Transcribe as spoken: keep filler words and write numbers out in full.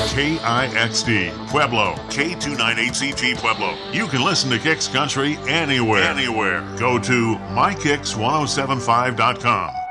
K I X D, Pueblo, K two ninety-eight C G Pueblo. You can listen to Kicks Country anywhere. Anywhere. Go to my kicks ten seventy-five dot com.